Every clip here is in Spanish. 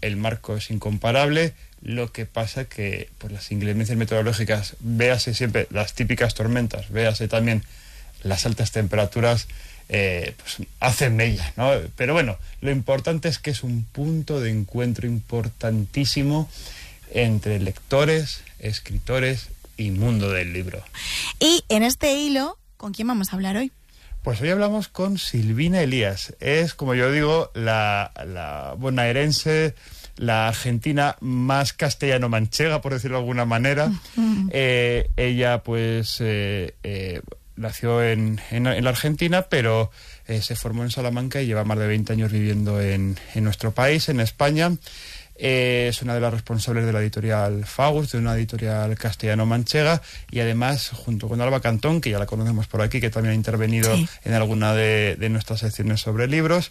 el marco es incomparable. Lo que pasa que pues las inclemencias meteorológicas, véase siempre las típicas tormentas, véase también las altas temperaturas, pues hacen mella, ¿no? Pero bueno, lo importante es que es un punto de encuentro importantísimo entre lectores, escritores y mundo del libro. Y en este hilo, ¿con quién vamos a hablar hoy? Pues hoy hablamos con Silvina Elías. Es, como yo digo, la bonaerense, la argentina más castellano-manchega, por decirlo de alguna manera. Ella, pues, nació en la Argentina, pero se formó en Salamanca y lleva más de 20 años viviendo en nuestro país, en España. Es una de las responsables de la editorial Fagus, de una editorial castellano-manchega, y además, junto con Alba Cantón, que ya la conocemos por aquí, que también ha intervenido en alguna de nuestras secciones sobre libros,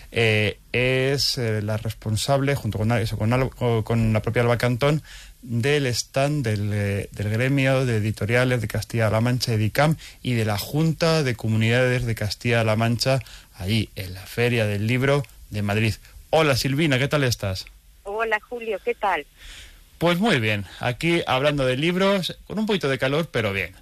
es la responsable, junto con la propia Alba Cantón, del stand del gremio de editoriales de Castilla-La Mancha, EDICAM, y de la Junta de Comunidades de Castilla-La Mancha, allí en la Feria del Libro de Madrid. Hola Silvina, ¿qué tal estás? Hola Julio, ¿qué tal? Pues muy bien, aquí hablando de libros, con un poquito de calor, pero bien.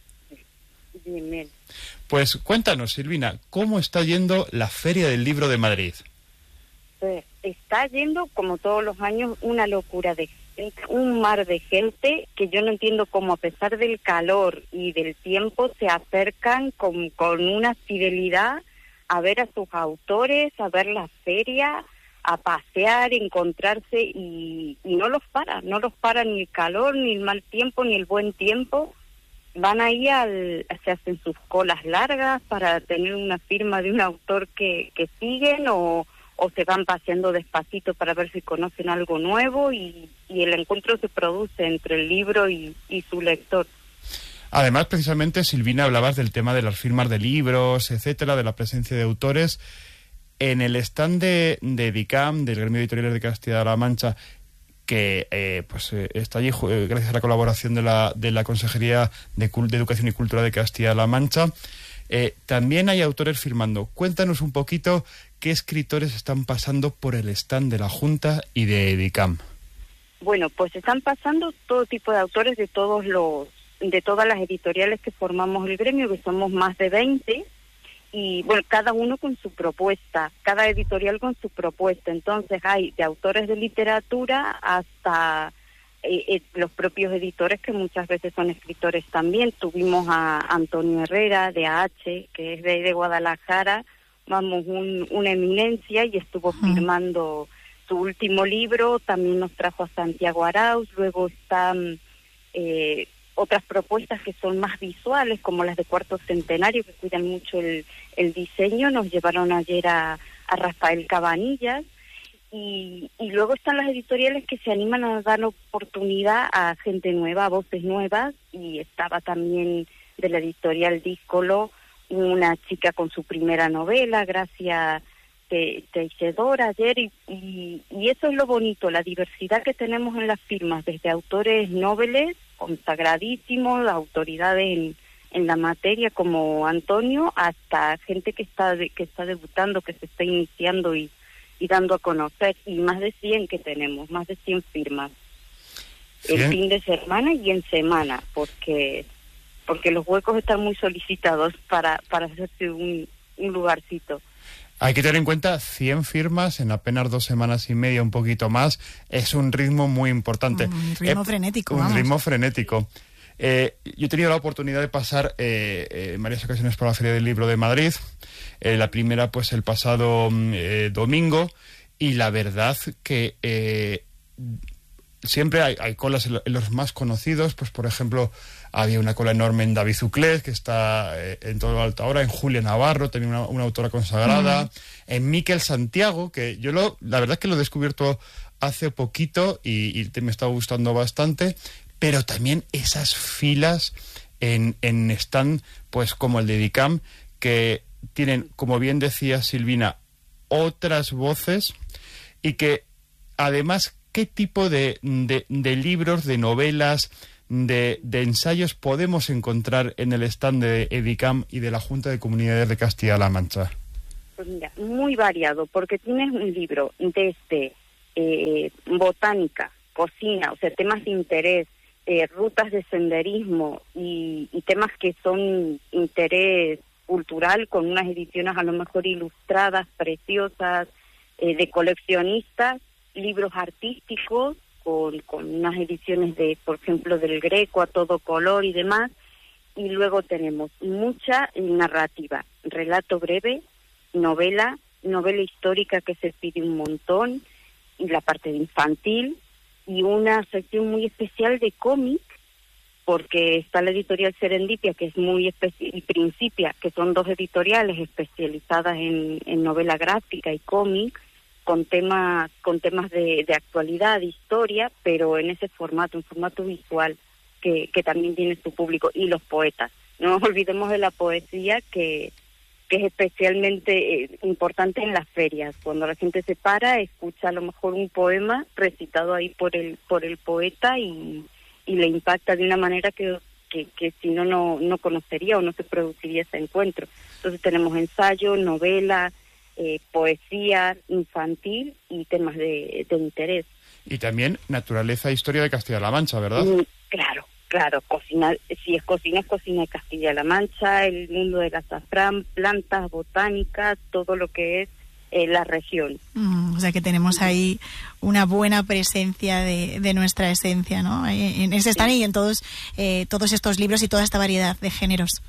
Bien, bien. Pues cuéntanos, Silvina, ¿cómo está yendo la Feria del Libro de Madrid? Pues está yendo, como todos los años, una locura de gente, un mar de gente que yo no entiendo cómo, a pesar del calor y del tiempo, se acercan con una fidelidad a ver a sus autores, a ver la feria, a pasear, encontrarse, y no los para ni el calor, ni el mal tiempo, ni el buen tiempo. Van ahí, se hacen sus colas largas para tener una firma de un autor que siguen, o se van paseando despacito para ver si conocen algo nuevo, y el encuentro se produce entre el libro y su lector. Además, precisamente, Silvina, hablabas del tema de las firmas de libros, etcétera, de la presencia de autores. En el stand de EDICAM, del Gremio Editorial de Castilla-La Mancha, que está allí gracias a la colaboración de la Consejería de Educación y Cultura de Castilla-La Mancha, también hay autores firmando. Cuéntanos un poquito qué escritores están pasando por el stand de la Junta y de EDICAM. Bueno, pues están pasando todo tipo de autores de todas las editoriales que formamos el gremio, que somos más de 20, y bueno, cada uno con su propuesta, cada editorial con su propuesta. Entonces hay de autores de literatura hasta los propios editores, que muchas veces son escritores también. Tuvimos a Antonio Herrera de AH, que es de Guadalajara, vamos, una eminencia, y estuvo firmando su último libro. También nos trajo a Santiago Arauz. Luego están otras propuestas que son más visuales, como las de Cuarto Centenario, que cuidan mucho el diseño. Nos llevaron ayer a Rafael Cabanillas, y luego están las editoriales que se animan a dar oportunidad a gente nueva, a voces nuevas, y estaba también de la editorial Díscolo una chica con su primera novela, Gracia Teixedora, ayer, y eso es lo bonito, la diversidad que tenemos en las firmas, desde autores noveles consagradísimos, autoridades en la materia como Antonio, hasta gente que está debutando, que se está iniciando y dando a conocer, y más de 100 que tenemos, más de 100 firmas. ¿100? El fin de semana y en semana, porque los huecos están muy solicitados para hacerse un lugarcito. Hay que tener en cuenta 100 firmas en apenas 2 semanas y media, un poquito más. Es un ritmo muy importante. Un ritmo frenético, Un vamos. ritmo frenético. Yo he tenido la oportunidad de pasar en varias ocasiones por la Feria del Libro de Madrid. La primera, pues, el pasado domingo. Y la verdad que siempre hay colas en los más conocidos. Pues, por ejemplo, había una cola enorme en David Zuclés, que está en todo alta hora, en Julia Navarro, también una autora consagrada, en Miquel Santiago, que yo la verdad es que lo he descubierto hace poquito y me está gustando bastante, pero también esas filas en stand, pues como el de EDICAM, que tienen, como bien decía Silvina, otras voces, y que además, ¿qué tipo de libros, de novelas, de ensayos podemos encontrar en el stand de EDICAM y de la Junta de Comunidades de Castilla-La Mancha? Pues mira, muy variado, porque tienes un libro desde botánica, cocina, o sea, temas de interés, rutas de senderismo y temas que son interés cultural, con unas ediciones a lo mejor ilustradas, preciosas, de coleccionistas, libros artísticos, con unas ediciones de, por ejemplo, del Greco a todo color y demás, y luego tenemos mucha narrativa, relato breve, novela histórica que se pide un montón, y la parte de infantil, y una sección muy especial de cómic, porque está la editorial Serendipia, que es muy especial, y Principia, que son dos editoriales especializadas en novela gráfica y cómic, con temas de actualidad, de historia, pero en ese formato, un formato visual que también tiene su público, y los poetas. No nos olvidemos de la poesía, que es especialmente importante en las ferias, cuando la gente se para, escucha a lo mejor un poema recitado ahí por el poeta y le impacta de una manera que si no conocería o no se produciría ese encuentro. Entonces tenemos ensayo, novela, poesía infantil y temas de interés. Y también naturaleza e historia de Castilla-La Mancha, ¿verdad? Claro, cocina, si es cocina de Castilla-La Mancha, el mundo del azafrán, plantas, botánicas, todo lo que es la región. O sea que tenemos ahí una buena presencia de nuestra esencia, ¿no? En ese están y en todos estos libros y toda esta variedad de géneros.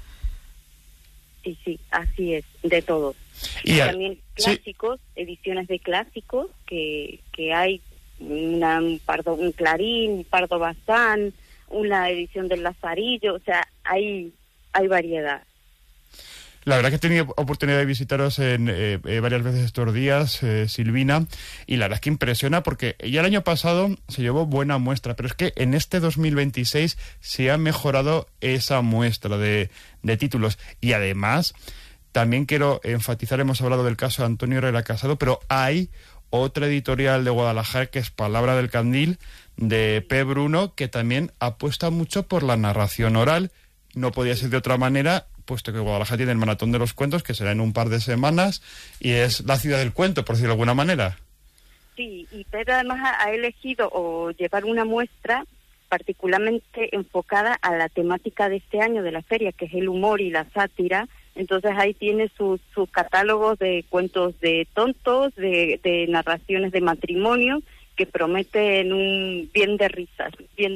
Sí, así es, de todo. Y también clásicos, ediciones de clásicos, que hay un Clarín, un Pardo Bazán, una edición del Lazarillo, o sea, hay variedad. La verdad que he tenido oportunidad de visitaros varias veces estos días, Silvina, y la verdad es que impresiona porque ya el año pasado se llevó buena muestra, pero es que en este 2026 se ha mejorado esa muestra de títulos. Y además, también quiero enfatizar, hemos hablado del caso de Antonio Herrera Casado, pero hay otra editorial de Guadalajara que es Palabra del Candil, de P. Bruno, que también apuesta mucho por la narración oral. No podía ser de otra manera, puesto que Guadalajara tiene el Maratón de los Cuentos, que será en un par de semanas, y es la ciudad del cuento, por decirlo de alguna manera. Sí, y Pedro además ha elegido llevar una muestra particularmente enfocada a la temática de este año de la feria, que es el humor y la sátira. Entonces ahí tiene sus catálogos de cuentos de tontos, de narraciones de matrimonio, que prometen un bien de risas.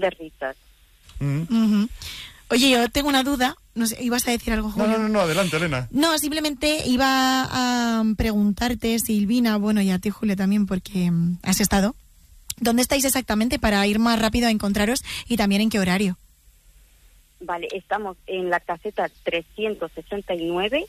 Uh-huh. Oye, yo tengo una duda. No sé, ¿ibas a decir algo, Julio? No, adelante, Elena. No, simplemente iba a preguntarte, Silvina, bueno, y a ti, Julio, también, porque has estado. ¿Dónde estáis exactamente para ir más rápido a encontraros y también en qué horario? Vale, estamos en la caseta 369,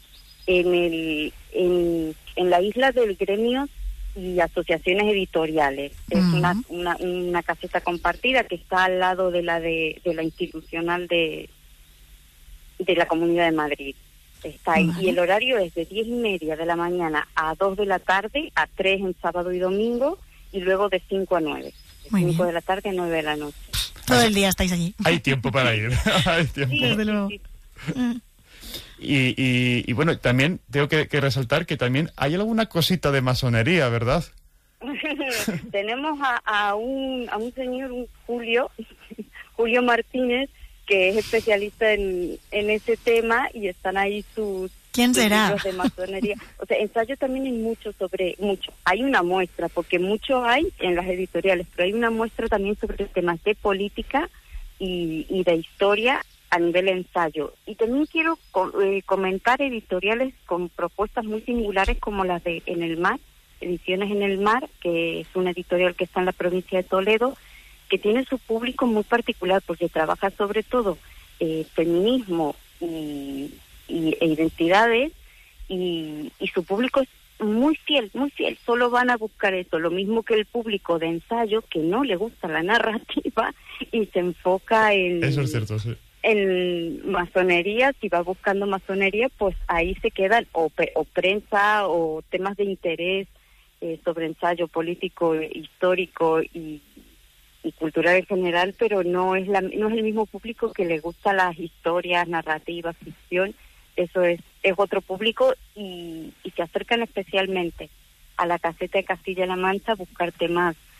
en la isla del Gremios y Asociaciones Editoriales. Es una caseta compartida que está al lado de la institucional de la Comunidad de Madrid. Está ahí. Y el horario es de 10:30 de la mañana a 2 de la tarde, a 3 en sábado y domingo, y luego de 5 a 9. De 5 de la tarde a 9 de la noche. Todo el día estáis allí. Hay tiempo para ir. Hay tiempo. Sí, desde luego. Y bueno, también tengo que resaltar que también hay alguna cosita de masonería, ¿verdad? Tenemos a un señor, un Julio Martínez, que es especialista en ese tema, y están ahí sus ¿Quién será? libros de masonería. O sea, ensayo también hay mucho. Hay una muestra, porque mucho hay en las editoriales, pero hay una muestra también sobre temas de política y de historia a nivel ensayo. Y también quiero comentar editoriales con propuestas muy singulares como las de En el Mar, Ediciones En el Mar, que es una editorial que está en la provincia de Toledo, que tiene su público muy particular porque trabaja sobre todo feminismo e identidades, y su público es muy fiel, solo van a buscar eso, lo mismo que el público de ensayo, que no le gusta la narrativa y se enfoca en... Eso es cierto, sí. En masonería, si va buscando masonería, pues ahí se quedan o prensa o temas de interés sobre ensayo político, histórico y cultural en general, pero no es el mismo público que le gusta las historias, narrativas, ficción. Eso es otro público, y se acercan especialmente a la caseta de Castilla-La Mancha a buscar temas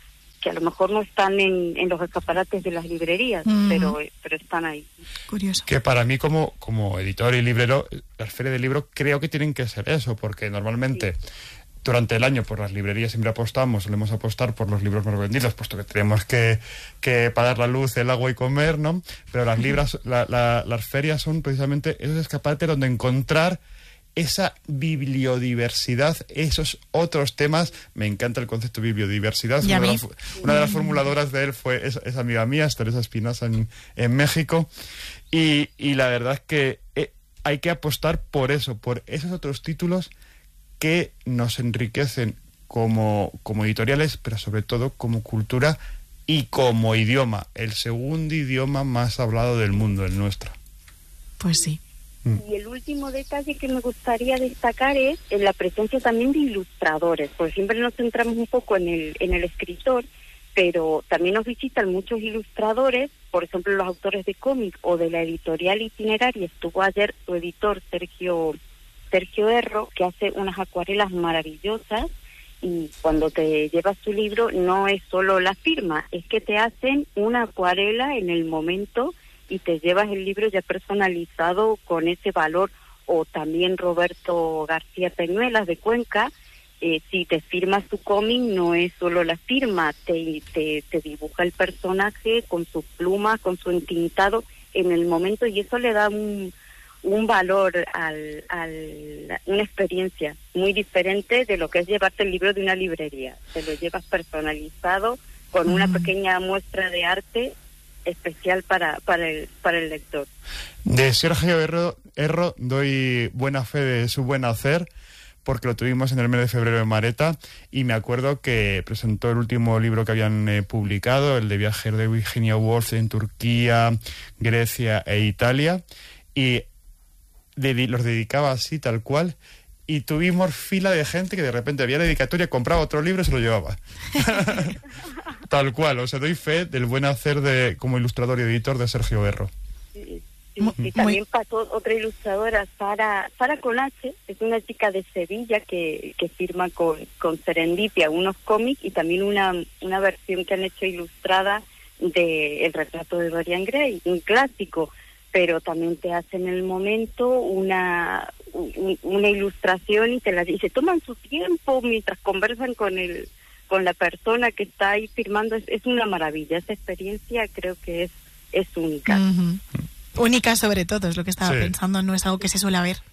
que a lo mejor no están en los escaparates de las librerías, pero están ahí. Curioso. Que para mí como editor y librero, las ferias de libro creo que tienen que ser eso, porque normalmente durante el año por las librerías siempre solemos apostar por los libros más vendidos, puesto que tenemos que pagar la luz, el agua y comer, ¿no? Pero las ferias son precisamente esos escaparates donde encontrar esa bibliodiversidad, esos otros temas. Me encanta el concepto de bibliodiversidad. Una de las formuladoras de él es amiga mía, Teresa Espinosa, en México. Y la verdad es que hay que apostar por eso, por esos otros títulos que nos enriquecen como editoriales, pero sobre todo como cultura y como idioma. El segundo idioma más hablado del mundo, el nuestro. Pues sí. Y el último detalle que me gustaría destacar es la presencia también de ilustradores, porque siempre nos centramos un poco en el escritor, pero también nos visitan muchos ilustradores, por ejemplo los autores de cómic o de la editorial Itineraria. Estuvo ayer su editor Sergio Erro, que hace unas acuarelas maravillosas, y cuando te llevas tu libro no es solo la firma, es que te hacen una acuarela en el momento y te llevas el libro ya personalizado con ese valor. O también Roberto García Peñuelas de Cuenca, si te firma su cómic no es solo la firma, te dibuja el personaje con sus plumas, con su entintado en el momento, y eso le da un valor una experiencia muy diferente de lo que es llevarte el libro de una librería. Te lo llevas personalizado con una pequeña muestra de arte especial para el lector. De Sergio Erro doy buena fe de su buen hacer, porque lo tuvimos en el mes de febrero en Mareta, y me acuerdo que presentó el último libro que habían publicado, el de Viajer de Virginia Woolf en Turquía, Grecia e Italia, y los dedicaba así, tal cual, y tuvimos fila de gente que de repente había dedicatoria, compraba otro libro y se lo llevaba. Tal cual, o sea, doy fe del buen hacer como ilustrador y editor de Sergio Erro. Y también pasó otra ilustradora, Sara con H, es una chica de Sevilla que firma con Serendipia unos cómics, y también una versión que han hecho ilustrada de El retrato de Dorian Gray, un clásico, pero también te hacen en el momento una ilustración y se toman su tiempo mientras conversan con la persona que está ahí firmando. Es una maravilla, esa experiencia creo que es única. Única sobre todo, es lo que estaba pensando, no es algo que se suele ver.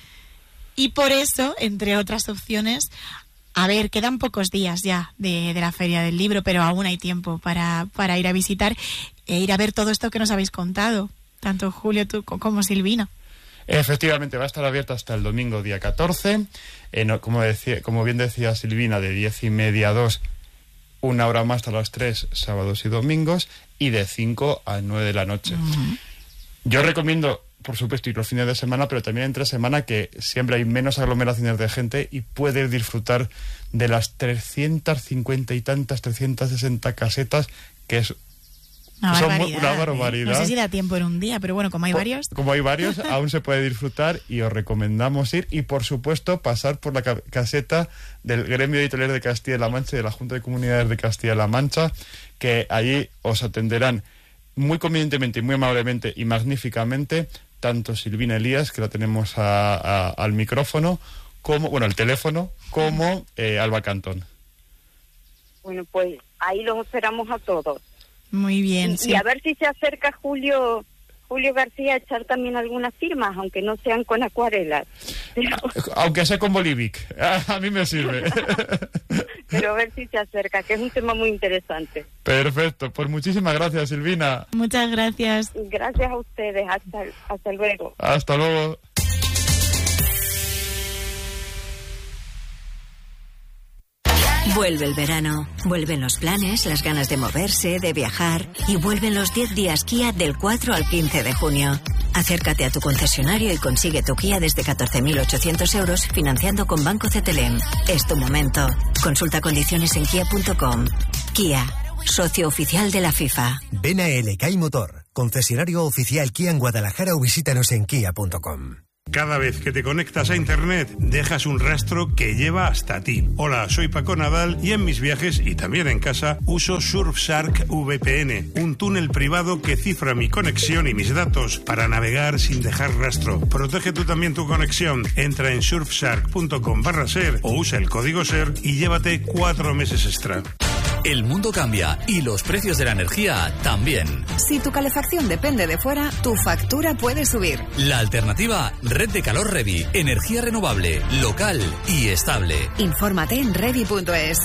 Y por eso, entre otras opciones, quedan pocos días ya de la Feria del Libro, pero aún hay tiempo para ir a visitar e ir a ver todo esto que nos habéis contado, tanto Julio, tú como Silvina. Efectivamente, va a estar abierta hasta el domingo día 14, como bien decía Silvina, de 10:30 a 2, una hora más hasta las 3, sábados y domingos, y de 5 a 9 de la noche. Yo recomiendo, por supuesto, ir los fines de semana, pero también entre semana, que siempre hay menos aglomeraciones de gente y puedes disfrutar de las 350 y tantas, 360 casetas, que es una barbaridad. No sé si da tiempo en un día, pero bueno, como hay varios, aún se puede disfrutar, y os recomendamos ir, y por supuesto pasar por la caseta del Gremio Editorial de Castilla-La Mancha y de la Junta de Comunidades de Castilla-La Mancha, que allí os atenderán muy convenientemente y muy amablemente y magníficamente tanto Silvina Elías, que la tenemos al micrófono, al teléfono, como Alba Cantón. Bueno, pues ahí los esperamos a todos. Muy bien. Y a ver si se acerca Julio García a echar también algunas firmas, aunque no sean con acuarelas. Aunque sea con Bolivic, a mí me sirve. Pero a ver si se acerca, que es un tema muy interesante. Perfecto, pues muchísimas gracias, Silvina. Muchas gracias. Gracias a ustedes, hasta luego. Hasta luego. Vuelve el verano, vuelven los planes, las ganas de moverse, de viajar, y vuelven los 10 días Kia del 4 al 15 de junio. Acércate a tu concesionario y consigue tu Kia desde 14.800 euros financiando con Banco CTLM. Es tu momento. Consulta condiciones en kia.com. Kia, socio oficial de la FIFA. Ven a LK Motor, concesionario oficial Kia en Guadalajara, o visítanos en kia.com. Cada vez que te conectas a Internet, dejas un rastro que lleva hasta ti. Hola, soy Paco Nadal y en mis viajes y también en casa uso Surfshark VPN, un túnel privado que cifra mi conexión y mis datos para navegar sin dejar rastro. Protege tú también tu conexión. Entra en surfshark.com/ser o usa el código SER y llévate 4 meses extra. El mundo cambia y los precios de la energía también. Si tu calefacción depende de fuera, tu factura puede subir. La alternativa, Red de Calor Revi. Energía renovable, local y estable. Infórmate en revi.es.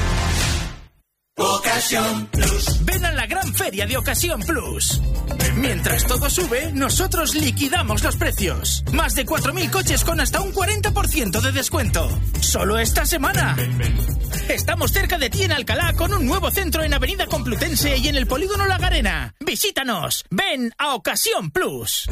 Ocasión Plus. Ven a la gran feria de Ocasión Plus. Mientras todo sube, nosotros liquidamos los precios. Más de 4.000 coches con hasta un 40% de descuento. Solo esta semana. Estamos cerca de ti en Alcalá con un nuevo centro en Avenida Complutense y en el Polígono La Garena. Visítanos. Ven a Ocasión Plus.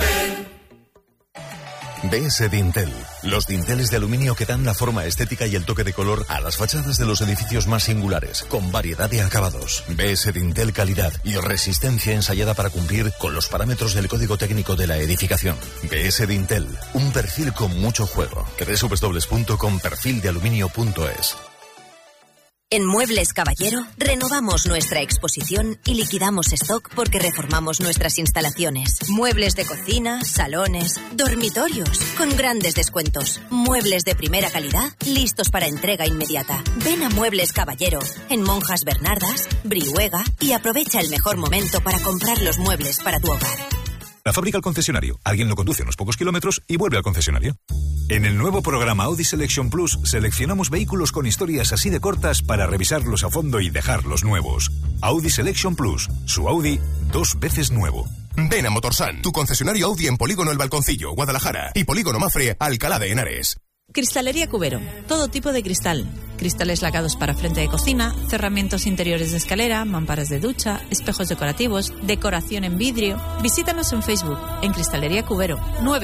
BS Dintel. Los dinteles de aluminio que dan la forma estética y el toque de color a las fachadas de los edificios más singulares, con variedad de acabados. BS Dintel, calidad y resistencia ensayada para cumplir con los parámetros del Código Técnico de la Edificación. BS Dintel, un perfil con mucho juego. www.perfildealuminio.es. En Muebles Caballero renovamos nuestra exposición y liquidamos stock porque reformamos nuestras instalaciones. Muebles de cocina, salones, dormitorios, con grandes descuentos. Muebles de primera calidad, listos para entrega inmediata. Ven a Muebles Caballero, en Monjas Bernardas, Brihuega, y aprovecha el mejor momento para comprar los muebles para tu hogar. La fábrica al concesionario. Alguien lo conduce unos pocos kilómetros y vuelve al concesionario. En el nuevo programa Audi Selection Plus seleccionamos vehículos con historias así de cortas para revisarlos a fondo y dejarlos nuevos. Audi Selection Plus. Su Audi 2 veces nuevo. Ven a Motorsan, tu concesionario Audi en Polígono El Balconcillo, Guadalajara, y Polígono Mafre, Alcalá de Henares. Cristalería Cubero. Todo tipo de cristal. Cristales lagados para frente de cocina, cerramientos interiores de escalera, mamparas de ducha, espejos decorativos, decoración en vidrio. Visítanos en Facebook, en Cristalería Cubero,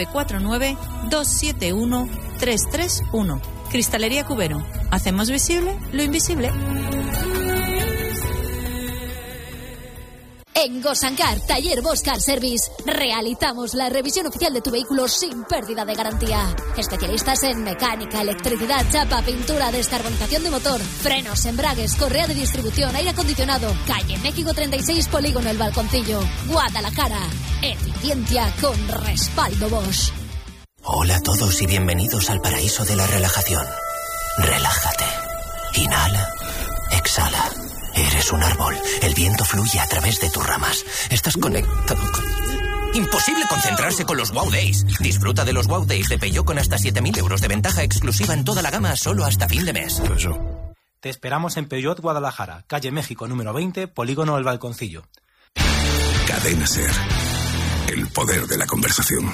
949-271-331. Cristalería Cubero. Hacemos visible lo invisible. En Gosancar, Taller Boscar Service, realizamos la revisión oficial de tu vehículo sin pérdida de garantía. Especialistas en mecánica, electricidad, chapa, pintura, descarbonización de motor, frenos, embragues, correa de distribución, aire acondicionado. Calle México 36, Polígono El Balconcillo, Guadalajara. Eficiencia con respaldo Bosch. Hola a todos y bienvenidos al paraíso de la relajación. Relájate. Inhala. Exhala. Eres un árbol. El viento fluye a través de tus ramas. Estás conectado con... Imposible concentrarse con los Wow Days. Disfruta de los Wow Days de Peugeot con hasta 7.000 euros de ventaja exclusiva en toda la gama solo hasta fin de mes. Te esperamos en Peugeot Guadalajara, calle México número 20, Polígono El Balconcillo. Cadena SER. El poder de la conversación.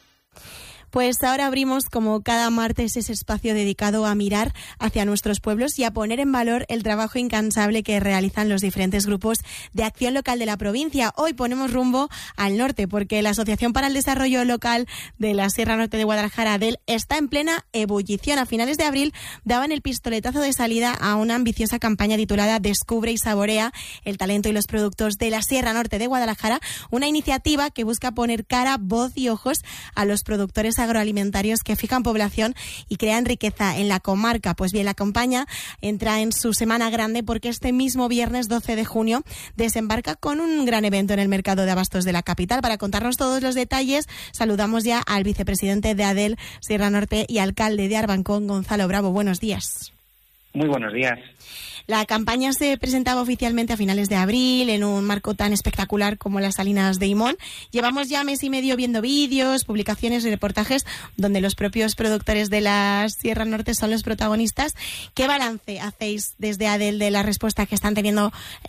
Pues ahora abrimos, como cada martes, ese espacio dedicado a mirar hacia nuestros pueblos y a poner en valor el trabajo incansable que realizan los diferentes grupos de acción local de la provincia. Hoy ponemos rumbo al norte, porque la Asociación para el Desarrollo Local de la Sierra Norte de Guadalajara, ADEL, está en plena ebullición. A finales de abril daban el pistoletazo de salida a una ambiciosa campaña titulada Descubre y saborea el talento y los productos de la Sierra Norte de Guadalajara, una iniciativa que busca poner cara, voz y ojos a los productores agroalimentarios que fijan población y crean riqueza en la comarca. Pues bien, la campaña entra en su semana grande porque este mismo viernes 12 de junio desembarca con un gran evento en el mercado de abastos de la capital. Para contarnos todos los detalles, saludamos ya al vicepresidente de ADEL Sierra Norte y alcalde de Arbancón, Gonzalo Bravo. Buenos días. Muy buenos días. La campaña se presentaba oficialmente a finales de abril en un marco tan espectacular como las Salinas de Imón. Llevamos ya mes y medio viendo vídeos, publicaciones y reportajes donde los propios productores de la Sierra Norte son los protagonistas. ¿Qué balance hacéis desde ADEL de la respuesta que está teniendo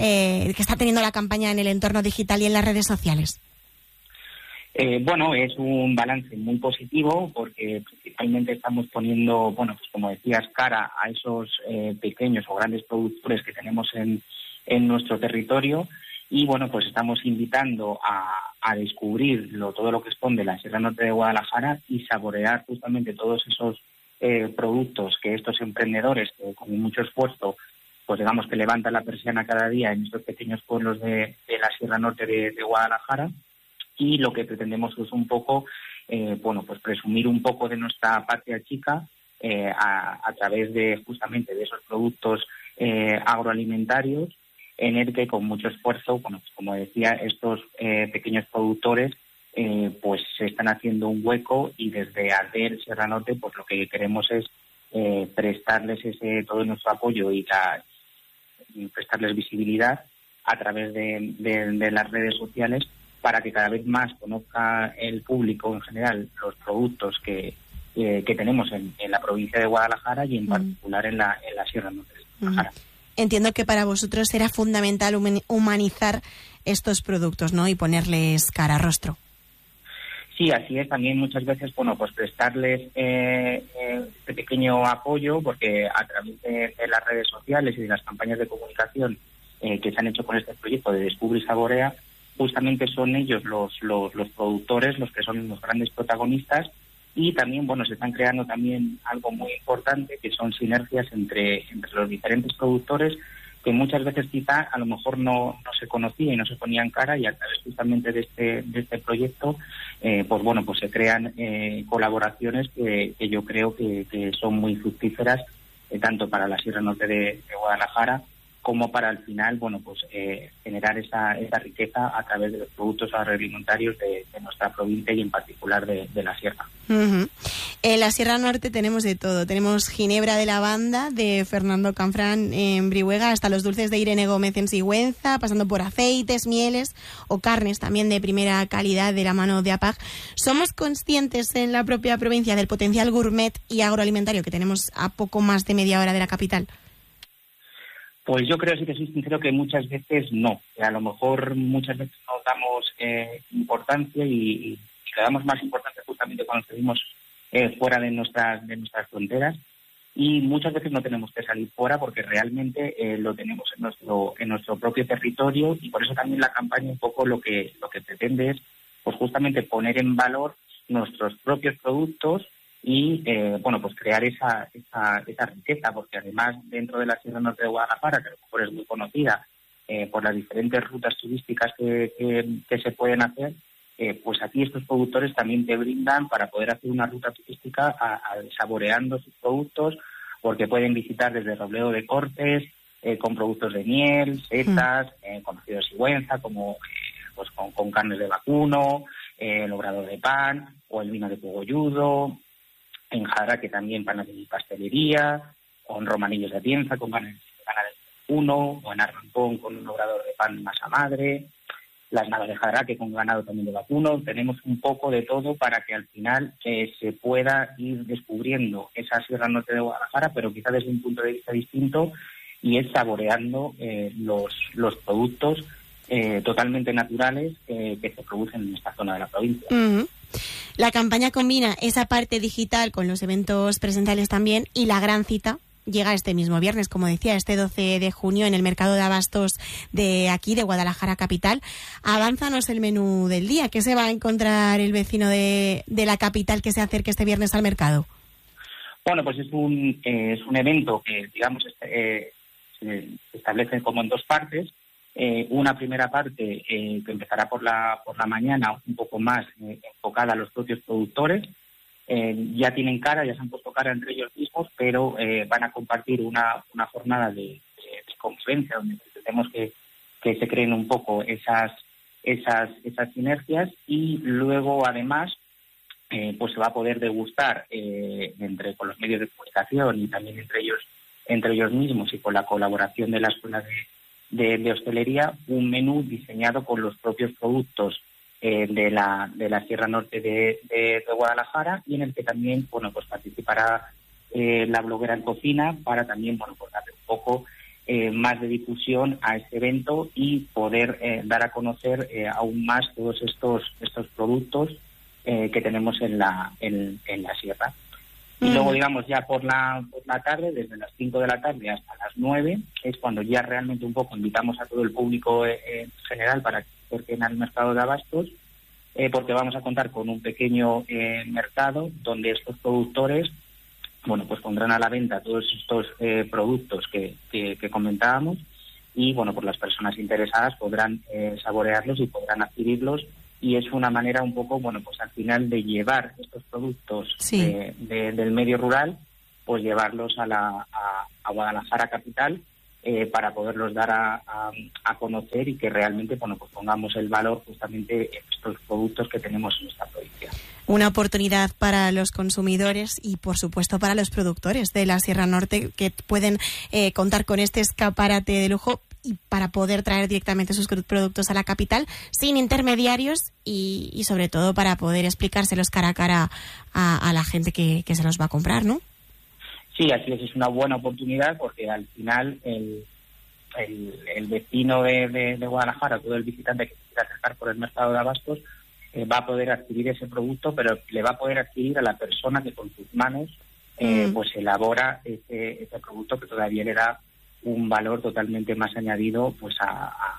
la campaña en el entorno digital y en las redes sociales? Bueno, es un balance muy positivo porque principalmente estamos poniendo, bueno, pues como decías, cara a esos pequeños o grandes productores que tenemos en nuestro territorio y, bueno, pues estamos invitando a descubrir todo lo que esconde la Sierra Norte de Guadalajara y saborear justamente todos esos productos que estos emprendedores, con mucho esfuerzo, pues digamos que levantan la persiana cada día en estos pequeños pueblos de la Sierra Norte de Guadalajara. Y lo que pretendemos es un poco pues presumir un poco de nuestra patria chica a través de justamente de esos productos agroalimentarios, en el que con mucho esfuerzo, bueno, pues como decía, estos pequeños productores pues se están haciendo un hueco, y desde ADER Sierra Norte pues lo que queremos es prestarles todo nuestro apoyo y prestarles visibilidad a través de las redes sociales, para que cada vez más conozca el público en general los productos que tenemos en la provincia de Guadalajara y en particular en la Sierra Norte de Guadalajara. Entiendo que para vosotros era fundamental humanizar estos productos, ¿no? Y ponerles cara, rostro. Sí, así es. También muchas veces, bueno, pues prestarles este pequeño apoyo, porque a través de las redes sociales y de las campañas de comunicación que se han hecho con este proyecto de Descubre y Saborea, justamente son ellos los productores los que son los grandes protagonistas. Y también, bueno, se están creando también algo muy importante, que son sinergias entre los diferentes productores, que muchas veces quizá a lo mejor no se conocía y no se ponían cara, y a través justamente de este proyecto, pues se crean colaboraciones que yo creo que son muy fructíferas, tanto para la Sierra Norte de Guadalajara, como para al final, bueno, pues generar esa riqueza a través de los productos agroalimentarios de nuestra provincia y en particular de la Sierra. Uh-huh. En la Sierra Norte tenemos de todo. Tenemos ginebra de lavanda de Fernando Canfrán en Brihuega, hasta los dulces de Irene Gómez en Sigüenza, pasando por aceites, mieles o carnes también de primera calidad de la mano de APAG. ¿Somos conscientes en la propia provincia del potencial gourmet y agroalimentario que tenemos a poco más de media hora de la capital? Pues yo creo, sí que soy sincero, que muchas veces no. A lo mejor muchas veces nos damos importancia y le damos más importancia justamente cuando seguimos fuera de nuestras fronteras, y muchas veces no tenemos que salir fuera porque realmente lo tenemos en nuestro propio territorio, y por eso también la campaña un poco lo que pretende es pues justamente poner en valor nuestros propios productos y pues crear esa riqueza, porque además dentro de la Sierra Norte de Guadalajara, que a lo mejor es muy conocida por las diferentes rutas turísticas que se pueden hacer, pues aquí estos productores también te brindan para poder hacer una ruta turística saboreando sus productos, porque pueden visitar desde Robledo de Cortes, con productos de miel, setas, conocido de Sigüenza, como pues con carnes de vacuno, el obrador de pan o el vino de cogolludo, en Jadraque también panes de pastelería, o en Romanillos de Atienza con panes de vacuno, o en Arrancón con un obrador de pan masa madre, las navas de Jadraque con ganado también de vacuno. Tenemos un poco de todo para que al final se pueda ir descubriendo esa Sierra Norte de Guadalajara, pero quizá desde un punto de vista distinto, y es saboreando los productos totalmente naturales que se producen en esta zona de la provincia. Uh-huh. La campaña combina esa parte digital con los eventos presenciales también, y la gran cita llega este mismo viernes, como decía, este 12 de junio en el mercado de abastos de aquí, de Guadalajara capital. Avánzanos el menú del día. ¿Qué se va a encontrar el vecino de la capital que se acerque este viernes al mercado? Bueno, pues es un evento que, digamos, se establece como en dos partes. Una primera parte que empezará por la mañana, un poco más enfocada a los propios productores. Ya tienen cara, ya se han puesto cara entre ellos mismos, pero van a compartir una jornada de conferencia donde pretendemos que se creen un poco esas sinergias, y luego además pues se va a poder degustar con los medios de comunicación y también entre ellos mismos, y con la colaboración de la Escuela de Hostelería, un menú diseñado con los propios productos de la Sierra Norte de Guadalajara, y en el que también pues participará la bloguera en cocina, para también pues darle un poco más de difusión a este evento y poder dar a conocer aún más todos estos productos que tenemos en la sierra. Y luego, digamos, ya por la tarde, desde las 5 de la tarde hasta las 9, es cuando ya realmente un poco invitamos a todo el público en general para que se acerquen al mercado de abastos, porque vamos a contar con un pequeño mercado donde estos productores, pues pondrán a la venta todos estos productos que comentábamos, y, pues las personas interesadas podrán saborearlos y podrán adquirirlos, y es una manera un poco, bueno, pues al final de llevar estos productos del medio rural, pues llevarlos a Guadalajara capital, para poderlos dar a conocer y que realmente, bueno, pues pongamos el valor justamente en estos productos que tenemos en esta provincia. Una oportunidad para los consumidores y, por supuesto, para los productores de la Sierra Norte, que pueden contar con este escaparate de lujo y para poder traer directamente sus productos a la capital sin intermediarios y sobre todo para poder explicárselos cara a cara a la gente que se los va a comprar, ¿no? Sí, así es una buena oportunidad porque al final el vecino de Guadalajara, todo el visitante que quiera acercar por el mercado de abastos, va a poder adquirir ese producto, pero le va a poder adquirir a la persona que con sus manos pues elabora ese producto, que todavía le da un valor totalmente más añadido pues a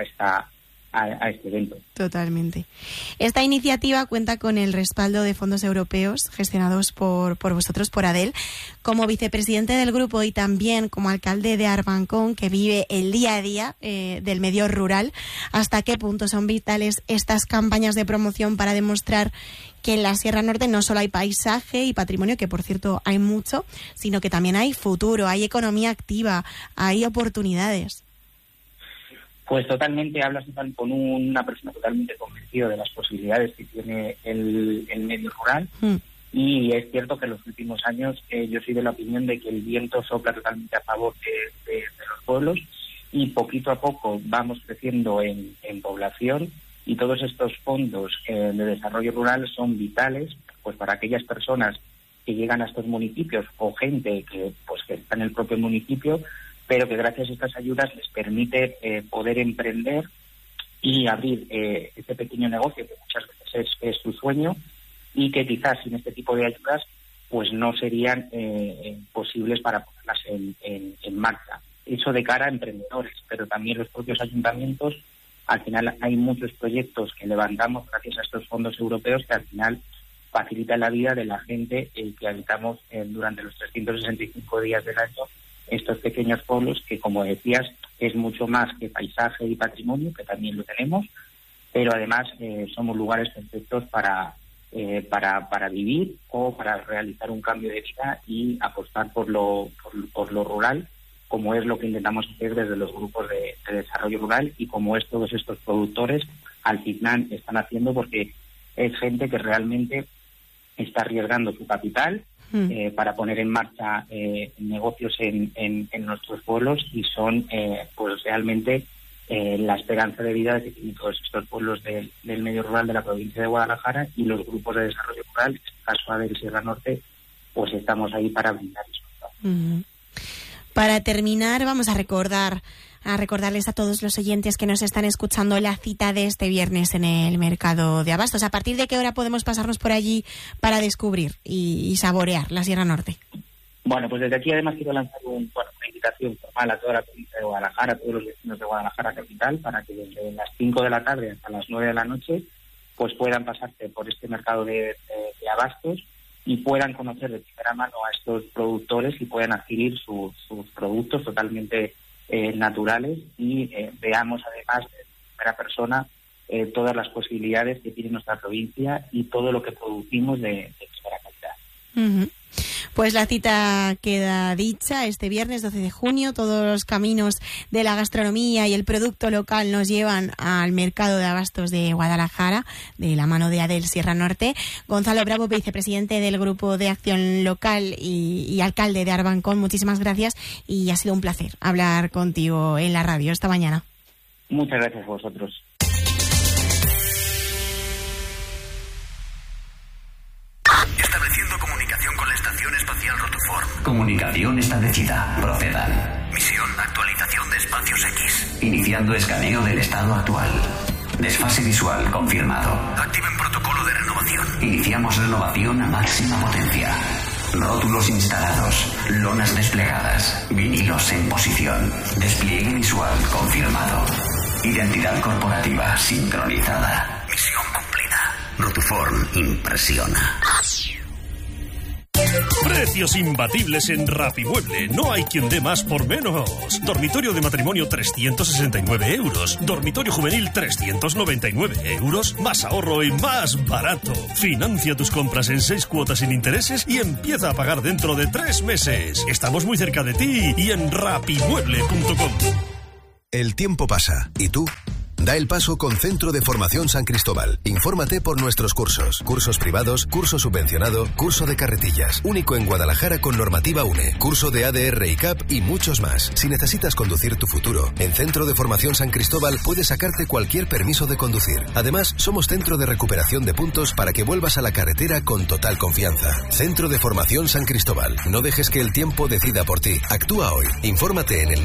este evento. Totalmente. Esta iniciativa cuenta con el respaldo de fondos europeos gestionados por vosotros, por ADEL. Como vicepresidente del grupo y también como alcalde de Arbancón, que vive el día a día del medio rural, ¿hasta qué punto son vitales estas campañas de promoción para demostrar que en la Sierra Norte no solo hay paisaje y patrimonio, que por cierto hay mucho, sino que también hay futuro, hay economía activa, hay oportunidades? Pues totalmente, hablas con una persona totalmente convencida de las posibilidades que tiene el medio rural. Y es cierto que en los últimos años yo soy de la opinión de que el viento sopla totalmente a favor de los pueblos y poquito a poco vamos creciendo en población, y todos estos fondos de desarrollo rural son vitales pues para aquellas personas que llegan a estos municipios o gente que está en el propio municipio, pero que gracias a estas ayudas les permite poder emprender y abrir ese pequeño negocio que muchas veces es su sueño y que quizás sin este tipo de ayudas pues no serían posibles para ponerlas en marcha. Eso de cara a emprendedores, pero también los propios ayuntamientos. Al final hay muchos proyectos que levantamos gracias a estos fondos europeos que al final facilitan la vida de la gente que habitamos durante los 365 días del año estos pequeños pueblos, que como decías es mucho más que paisaje y patrimonio, que también lo tenemos, pero además somos lugares perfectos para vivir o para realizar un cambio de vida y apostar por lo rural, como es lo que intentamos hacer desde los grupos de desarrollo rural y como es todos estos productores al final están haciendo, porque es gente que realmente está arriesgando su capital para poner en marcha negocios en nuestros pueblos, y son pues realmente la esperanza de vida que tienen todos estos pueblos del medio rural de la provincia de Guadalajara, y los grupos de desarrollo rural, en este caso ADEL Sierra Norte, pues estamos ahí para brindar eso. Para terminar, vamos a recordarles a todos los oyentes que nos están escuchando la cita de este viernes en el mercado de abastos. ¿A partir de qué hora podemos pasarnos por allí para descubrir y saborear la Sierra Norte? Bueno, pues desde aquí además quiero lanzar una invitación formal a toda la provincia de Guadalajara, a todos los vecinos de Guadalajara capital, para que desde las 5 de la tarde hasta las 9 de la noche pues puedan pasarse por este mercado de abastos y puedan conocer de primera mano a estos productores y puedan adquirir sus productos totalmente naturales, y veamos además de primera persona todas las posibilidades que tiene nuestra provincia y todo lo que producimos de primera calidad. Pues la cita queda dicha este viernes 12 de junio. Todos los caminos de la gastronomía y el producto local nos llevan al mercado de abastos de Guadalajara, de la mano de ADEL Sierra Norte. Gonzalo Bravo, vicepresidente del Grupo de Acción Local y alcalde de Arbancón, muchísimas gracias, y ha sido un placer hablar contigo en la radio esta mañana. Muchas gracias a vosotros. Estableciendo comunicación con la Estación Espacial Rotoform. Comunicación establecida. Procedan. Misión: actualización de espacios X. Iniciando escaneo del estado actual. Desfase visual confirmado. Activen protocolo de renovación. Iniciamos renovación a máxima potencia. Rótulos instalados. Lonas desplegadas. Vinilos en posición. Despliegue visual confirmado. Identidad corporativa sincronizada. Misión cumplida. Rotoform impresiona. Precios imbatibles en Rapimueble. No hay quien dé más por menos. Dormitorio de matrimonio 369 euros. Dormitorio juvenil 399 euros. Más ahorro y más barato. Financia tus compras en 6 cuotas sin intereses y empieza a pagar dentro de 3 meses. Estamos muy cerca de ti y en rapimueble.com. El tiempo pasa. ¿Y tú? Da el paso con Centro de Formación San Cristóbal. Infórmate por nuestros cursos. Cursos privados, curso subvencionado, curso de carretillas. Único en Guadalajara con normativa UNE. Curso de ADR y CAP y muchos más. Si necesitas conducir tu futuro, en Centro de Formación San Cristóbal puedes sacarte cualquier permiso de conducir. Además, somos centro de recuperación de puntos para que vuelvas a la carretera con total confianza. Centro de Formación San Cristóbal. No dejes que el tiempo decida por ti. Actúa hoy. Infórmate en el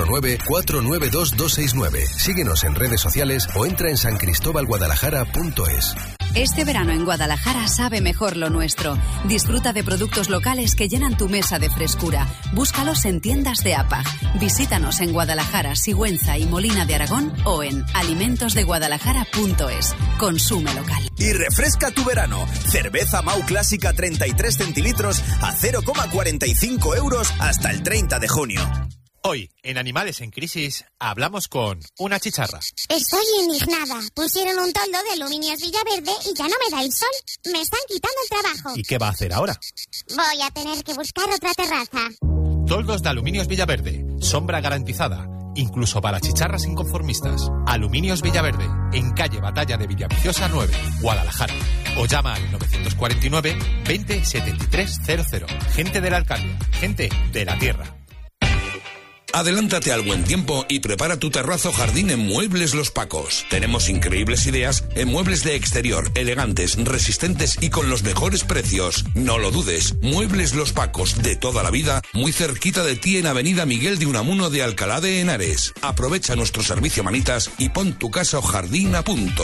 949-492-269. Síguenos en redes sociales o entra en sancristobalguadalajara.es. Este verano en Guadalajara sabe mejor lo nuestro. Disfruta de productos locales que llenan tu mesa de frescura. Búscalos en tiendas de APAG. Visítanos en Guadalajara, Sigüenza y Molina de Aragón o en alimentosdeguadalajara.es. Consume local. Y refresca tu verano. Cerveza Mau Clásica 33 centilitros a 0,45 euros hasta el 30 de junio. Hoy, en Animales en Crisis, hablamos con una chicharra. Estoy indignada. Pusieron un toldo de Aluminios Villaverde y ya no me da el sol. Me están quitando el trabajo. ¿Y qué va a hacer ahora? Voy a tener que buscar otra terraza. Toldos de Aluminios Villaverde. Sombra garantizada. Incluso para chicharras inconformistas. Aluminios Villaverde. En calle Batalla de Villaviciosa 9, Guadalajara. O llama al 949 20 73 00. Gente de la alcaldía. Gente de la tierra. Adelántate al buen tiempo y prepara tu terrazo jardín en Muebles Los Pacos. Tenemos increíbles ideas en muebles de exterior, elegantes, resistentes y con los mejores precios. No lo dudes, Muebles Los Pacos, de toda la vida, muy cerquita de ti en Avenida Miguel de Unamuno de Alcalá de Henares. Aprovecha nuestro servicio manitas y pon tu casa o jardín a punto.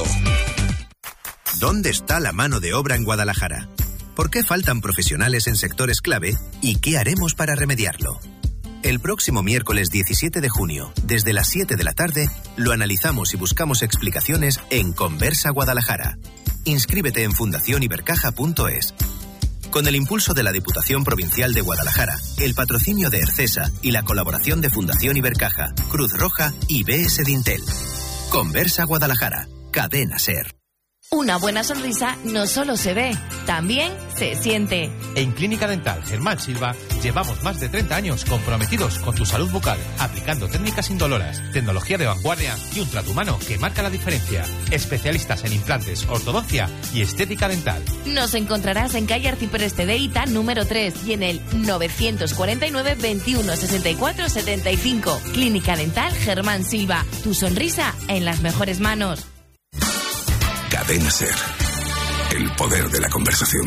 ¿Dónde está la mano de obra en Guadalajara? ¿Por qué faltan profesionales en sectores clave? ¿Y qué haremos para remediarlo? El próximo miércoles 17 de junio, desde las 7 de la tarde, lo analizamos y buscamos explicaciones en Conversa Guadalajara. Inscríbete en fundacionibercaja.es. Con el impulso de la Diputación Provincial de Guadalajara, el patrocinio de Ercesa y la colaboración de Fundación Ibercaja, Cruz Roja y BS Dintel. Conversa Guadalajara, Cadena SER. Una buena sonrisa no solo se ve, también se siente. En Clínica Dental Germán Silva llevamos más de 30 años comprometidos con tu salud bucal, aplicando técnicas indoloras, tecnología de vanguardia y un trato humano que marca la diferencia. Especialistas en implantes, ortodoncia y estética dental. Nos encontrarás en calle Arcipreste de Ita, número 3 y en el 949 21 64 75. Clínica Dental Germán Silva. Tu sonrisa en las mejores manos. Cadena SER. El poder de la conversación.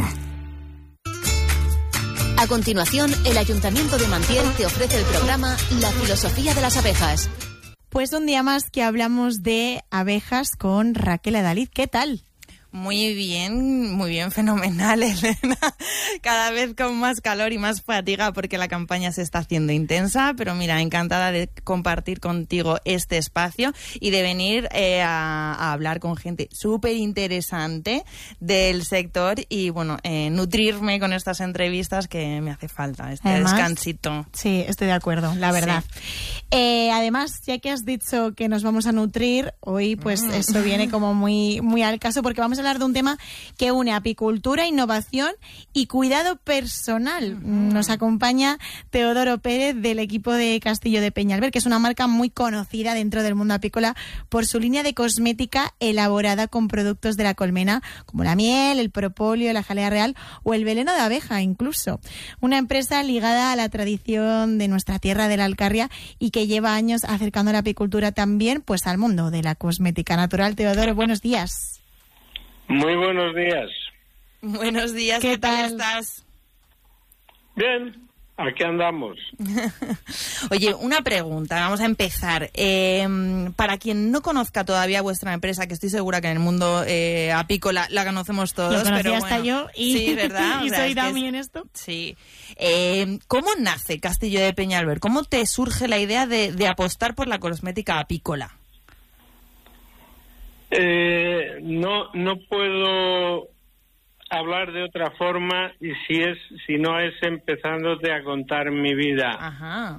A continuación, el Ayuntamiento de Mantiel te ofrece el programa La filosofía de las abejas. Pues un día más que hablamos de abejas con Raquel Adalid. ¿Qué tal? Muy bien, fenomenal, Elena. Cada vez con más calor y más fatiga porque la campaña se está haciendo intensa, pero mira, encantada de compartir contigo este espacio y de venir a hablar con gente súper interesante del sector y, bueno, nutrirme con estas entrevistas que me hace falta, además, descansito. Sí, estoy de acuerdo, la verdad. Sí. Además, ya que has dicho que nos vamos a nutrir, hoy pues esto viene como muy, muy al caso porque vamos a hablar de un tema que une apicultura, innovación y cuidado personal. Nos acompaña Teodoro Pérez del equipo de Castillo de Peñalver, que es una marca muy conocida dentro del mundo apícola por su línea de cosmética elaborada con productos de la colmena, como la miel, el propóleo, la jalea real o el veneno de abeja incluso. Una empresa ligada a la tradición de nuestra tierra de la Alcarria y que lleva años acercando la apicultura también pues al mundo de la cosmética natural. Teodoro, buenos días. Muy buenos días. Buenos días, ¿qué tal estás? Bien, aquí andamos. Oye, una pregunta, vamos a empezar. Para quien no conozca todavía vuestra empresa, que estoy segura que en el mundo apícola la conocemos todos. Lo pero hasta yo y, sí, ¿verdad? Y soy Dami en esto. Sí. ¿Cómo nace Castillo de Peñalver? ¿Cómo te surge la idea de apostar por la cosmética apícola? No puedo hablar de otra forma y si no es empezándote a contar mi vida. Ajá.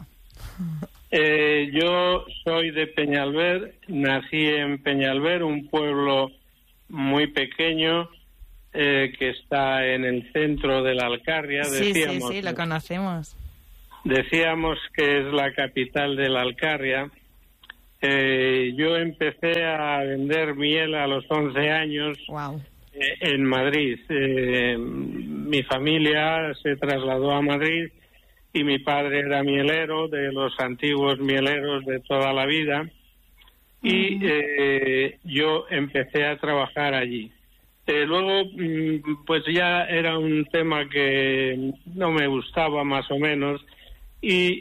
Yo soy de Peñalver, nací en Peñalver, un pueblo muy pequeño que está en el centro de la Alcarria. Sí, lo conocemos. Decíamos que es la capital de la Alcarria. Yo empecé a vender miel a los 11 años. Wow. En Madrid. Mi familia se trasladó a Madrid y mi padre era mielero, de los antiguos mieleros de toda la vida, y yo empecé a trabajar allí. Luego, pues ya era un tema que no me gustaba, más o menos, y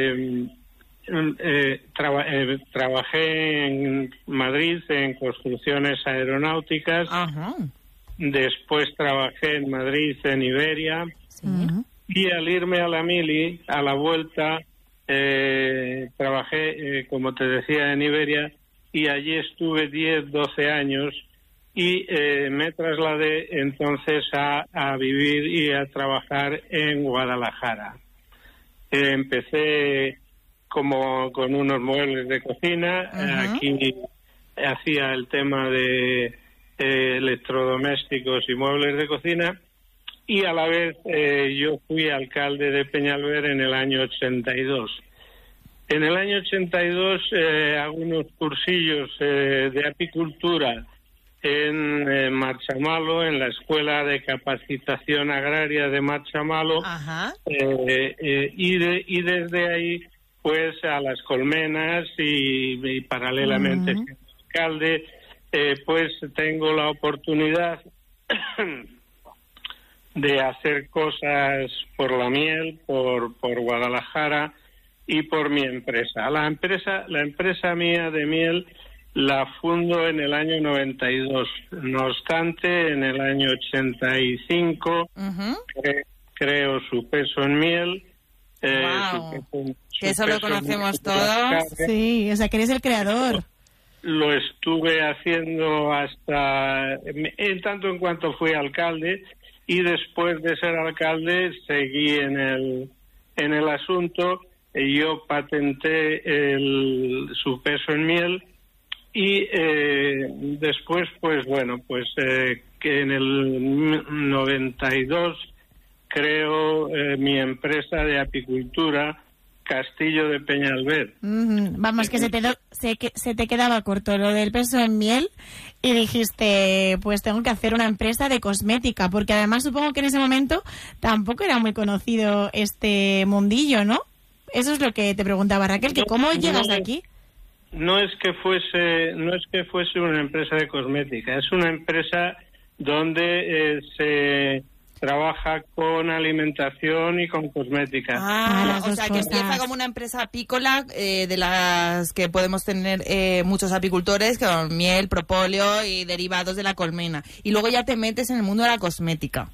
trabajé en Madrid en construcciones aeronáuticas. Ajá. Después trabajé en Madrid en Iberia. Sí. Y al irme a la mili, a la vuelta, trabajé, como te decía, en Iberia, y allí estuve 10, 12 años, y me trasladé entonces a vivir y a trabajar en Guadalajara. Empecé como con unos muebles de cocina. Aquí hacía el tema de electrodomésticos y muebles de cocina, y a la vez yo fui alcalde de Peñalver en el año 82. En el año 82 hago unos cursillos de apicultura en Marchamalo, en la Escuela de Capacitación Agraria de Marchamalo, y desde ahí pues a Las Colmenas y paralelamente siendo alcalde, pues tengo la oportunidad de hacer cosas por la miel, por Guadalajara y por mi empresa. La empresa mía de miel la fundo en el año 92. No obstante, en el año 85 creo su peso en miel. Wow. Que eso lo conocemos todos. Sí, o sea, que eres el creador. Lo estuve haciendo hasta en tanto en cuanto fui alcalde, y después de ser alcalde seguí en el asunto. Yo patenté su peso en miel, y después pues bueno, pues que en el 92 creo mi empresa de apicultura, Castillo de Peñalver. Vamos, que se te quedaba corto lo del peso en miel y dijiste, pues tengo que hacer una empresa de cosmética, porque además supongo que en ese momento tampoco era muy conocido este mundillo, ¿no? Eso es lo que te preguntaba Raquel, que ¿cómo llegas aquí? No es que fuese una empresa de cosmética, es una empresa donde se trabaja con alimentación y con cosmética. O sea, que empieza como una empresa apícola de las que podemos tener muchos apicultores, con miel, propóleo y derivados de la colmena. Y luego ya te metes en el mundo de la cosmética.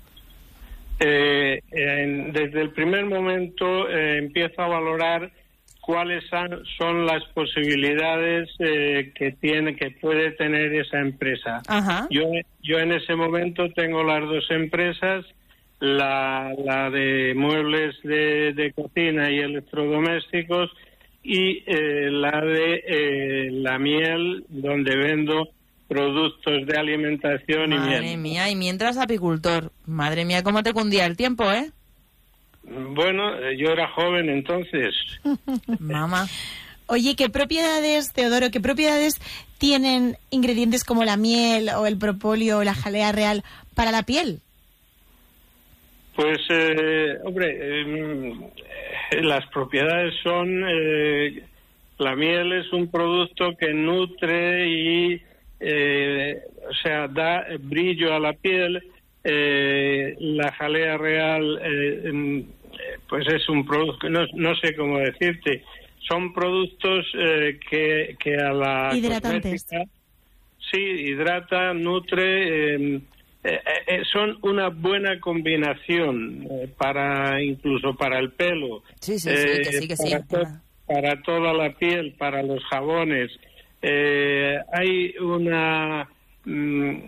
Desde el primer momento empiezo a valorar cuáles son las posibilidades que puede tener esa empresa. Yo en ese momento tengo las dos empresas, la de muebles de cocina y electrodomésticos, y la de la miel, donde vendo productos de alimentación y miel. Madre mía, y mientras apicultor, madre mía, cómo te cundía el tiempo, ¿eh? Bueno, yo era joven entonces. Mamá. Oye, ¿qué propiedades, Teodoro, tienen ingredientes como la miel o el propóleo o la jalea real para la piel? Pues, hombre, las propiedades son... la miel es un producto que nutre y, o sea, da brillo a la piel. La jalea real, pues es un producto, no sé cómo decirte, son productos que a la hidratantes. Sí, hidrata, nutre, son una buena combinación incluso para el pelo, que sí. Para toda la piel, para los jabones. Hay una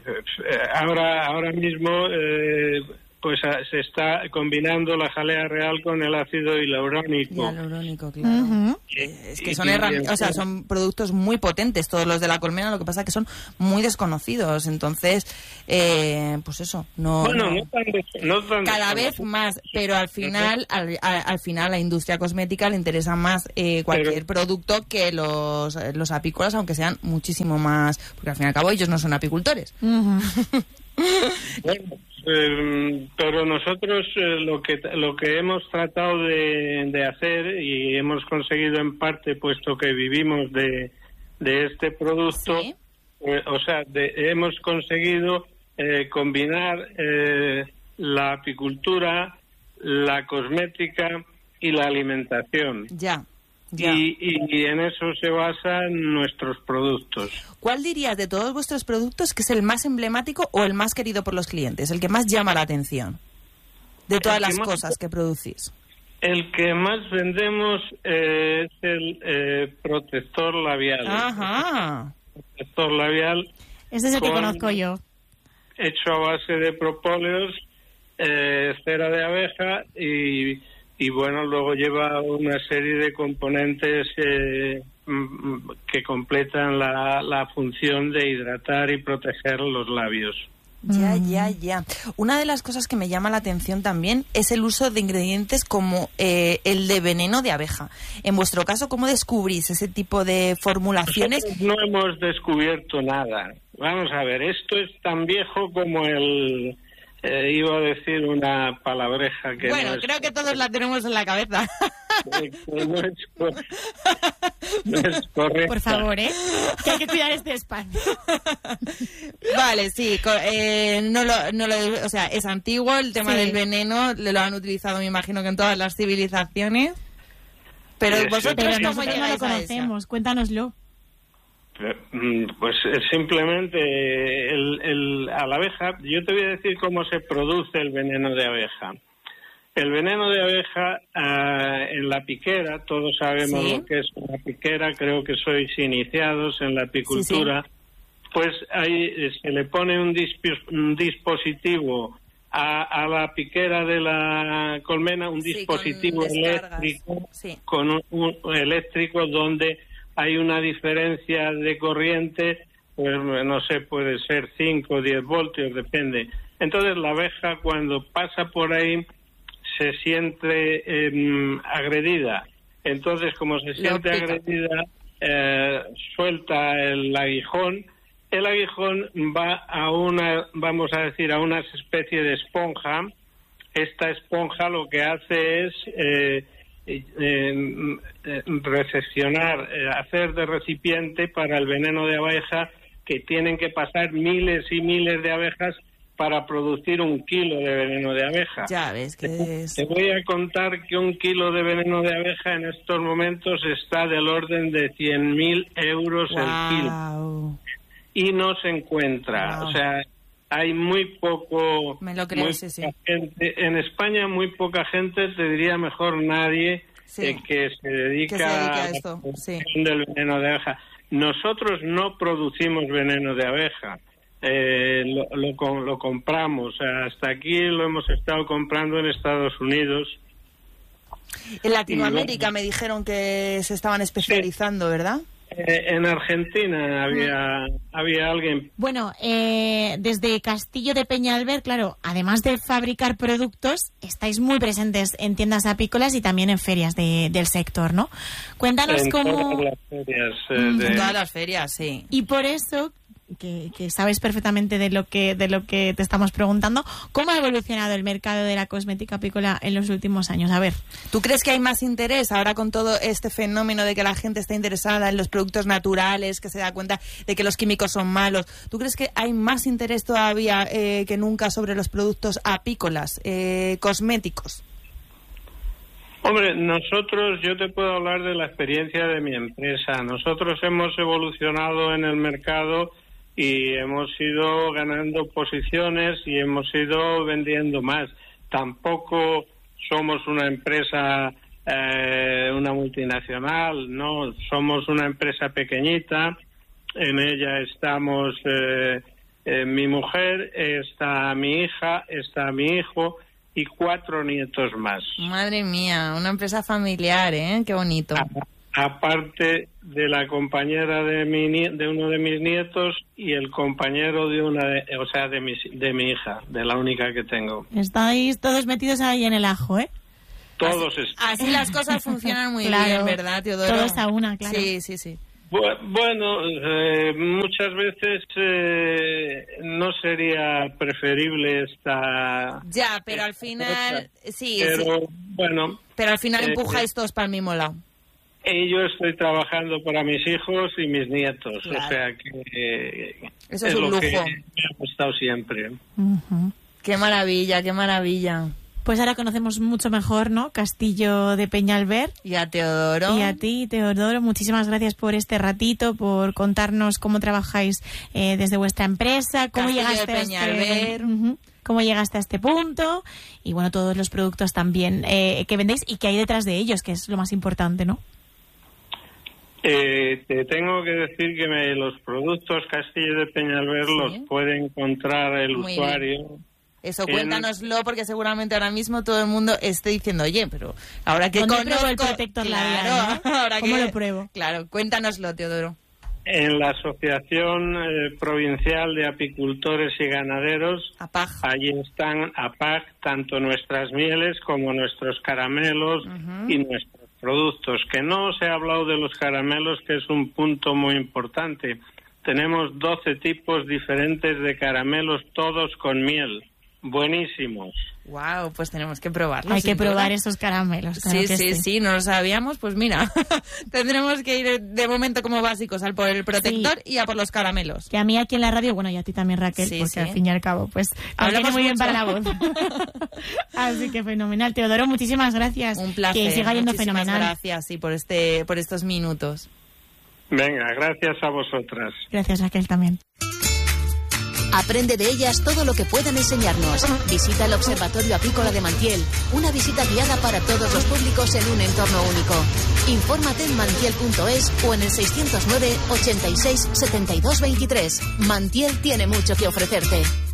ahora mismo pues se está combinando la jalea real con el ácido hialurónico. Hialurónico, claro. Es que son son productos muy potentes todos los de la colmena, lo que pasa es que son muy desconocidos, entonces pues eso, no tan cada vez más, pero al final al final a la industria cosmética le interesa más cualquier producto que los apícolas, aunque sean muchísimo más, porque al fin y al cabo ellos no son apicultores. Bueno, pero nosotros lo que hemos tratado de hacer, y hemos conseguido en parte, puesto que vivimos de este producto, ¿sí? Hemos conseguido combinar la apicultura, la cosmética y la alimentación. Ya. Y en eso se basan nuestros productos. ¿Cuál dirías de todos vuestros productos que es el más emblemático o el más querido por los clientes, el que más llama la atención de todas las cosas que producís? El que más vendemos es el protector labial. Ajá. Protector labial. Ese es el que conozco yo. Hecho a base de propóleos, cera de abeja y bueno, luego lleva una serie de componentes que completan la función de hidratar y proteger los labios. Ya. Una de las cosas que me llama la atención también es el uso de ingredientes como el de veneno de abeja. En vuestro caso, ¿cómo descubrís ese tipo de formulaciones? Nosotros no hemos descubierto nada. Vamos a ver, esto es tan viejo como el... iba a decir una palabreja que bueno, creo que todos la tenemos en la cabeza. No es correcto. Por favor, que hay que cuidar este espacio. Vale, sí, o sea, es antiguo el tema del veneno, lo han utilizado, me imagino que en todas las civilizaciones. Pero vosotros no lo conocemos, cuéntanoslo. Pues simplemente a la abeja, yo te voy a decir cómo se produce el veneno de abeja. El veneno de abeja en la piquera, todos sabemos lo que es una piquera, creo que sois iniciados en la apicultura, pues ahí se le pone un dispositivo a la piquera de la colmena, un dispositivo eléctrico, con un eléctrico donde hay una diferencia de corriente, pues no sé, puede ser 5 o 10 voltios, depende. Entonces la abeja cuando pasa por ahí se siente agredida. Entonces como se siente agredida, suelta el aguijón. El aguijón va a una especie de esponja. Esta esponja lo que hace es... recepcionar, hacer de recipiente para el veneno de abeja, que tienen que pasar miles y miles de abejas para producir 1 kilo de veneno de abeja. Ya ves que te voy a contar que 1 kilo de veneno de abeja en estos momentos está del orden de 100.000 euros el kilo. Y no se encuentra. O sea, hay muy poco... Me lo creo, sí. Gente, en España muy poca gente, te diría mejor nadie, que se dedica a esto, a la producción del veneno de abeja. Nosotros no producimos veneno de abeja, lo compramos. Hasta aquí lo hemos estado comprando en Estados Unidos. En Latinoamérica me dijeron que se estaban especializando, ¿verdad? En Argentina había alguien. Bueno, desde Castillo de Peñalver, claro, además de fabricar productos, estáis muy presentes en tiendas apícolas y también en ferias del sector, ¿no? Cuéntanos cómo... Todas las ferias, en todas las ferias, sí. Y por eso... Que sabes perfectamente de lo que te estamos preguntando, ¿cómo ha evolucionado el mercado de la cosmética apícola en los últimos años? A ver, ¿tú crees que hay más interés ahora con todo este fenómeno de que la gente está interesada en los productos naturales, que se da cuenta de que los químicos son malos? ¿Tú crees que hay más interés todavía que nunca sobre los productos apícolas, cosméticos? Hombre, yo te puedo hablar de la experiencia de mi empresa. Nosotros hemos evolucionado en el mercado y hemos ido ganando posiciones y hemos ido vendiendo más. Tampoco somos una empresa, una multinacional, no, somos una empresa pequeñita. En ella estamos mi mujer, está mi hija, está mi hijo y 4 nietos más. Madre mía, una empresa familiar, ¿eh? Qué bonito. Aparte de la compañera de uno de mis nietos y el compañero de mi hija, de la única que tengo. Estáis todos metidos ahí en el ajo, ¿eh? Todos así las cosas funcionan muy claro, bien, ¿verdad, Teodoro? Todos a una, claro. Sí. Bueno, muchas veces no sería preferible esta... Ya, pero al final... Sí, bueno... Pero al final empujáis todos para el mismo lado. Yo estoy trabajando para mis hijos y mis nietos, claro. O sea que... Eso es un lo lujo. Que me ha gustado siempre. Uh-huh. Qué maravilla, qué maravilla. Pues ahora conocemos mucho mejor, ¿no? Castillo de Peñalver. Y a Teodoro. Y a ti, Teodoro, muchísimas gracias por este ratito, por contarnos cómo trabajáis desde vuestra empresa, cómo llegaste a cómo llegaste a este punto y, bueno, todos los productos también que vendéis y que hay detrás de ellos, que es lo más importante, ¿no? Te tengo que decir que los productos Castillo de Peñalver los puede encontrar el Muy usuario... Bien. Eso, cuéntanoslo, porque seguramente ahora mismo todo el mundo esté diciendo, oye, pero ahora que conozco el protector labial, ¿no? Ahora ¿Cómo lo pruebo? Claro, cuéntanoslo, Teodoro. En la Asociación Provincial de Apicultores y Ganaderos, APAG. Allí están APAG, tanto nuestras mieles como nuestros caramelos y nuestros productos. Que no se ha hablado de los caramelos, que es un punto muy importante. Tenemos 12 tipos diferentes de caramelos, todos con miel. Buenísimos. Wow, pues tenemos que probarlos. Hay que probar esos caramelos. Claro sí, no lo sabíamos, pues mira, tendremos que ir de momento como básicos al por el protector y a por los caramelos. Que a mí aquí en la radio, bueno, y a ti también, Raquel, porque al fin y al cabo, pues hablamos muy bien para la voz. Así que fenomenal. Teodoro, muchísimas gracias. Un placer. Que siga yendo muchísimas fenomenal. Gracias, por estos minutos. Venga, gracias a vosotras. Gracias, Raquel, también. Aprende de ellas todo lo que puedan enseñarnos. Visita el Observatorio Apícola de Mantiel, una visita guiada para todos los públicos en un entorno único. Infórmate en mantiel.es o en el 609 86 72 23. Mantiel tiene mucho que ofrecerte.